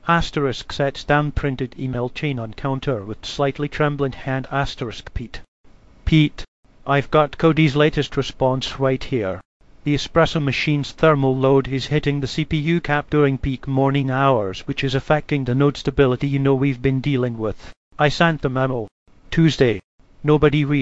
Asterisk sets down printed email chain on counter with slightly trembling hand. Asterisk Pete. Pete, I've got Cody's latest response right here. The espresso machine's thermal load is hitting the CPU cap during peak morning hours, which is affecting the node stability we've been dealing with. I sent the memo. Tuesday. Nobody read.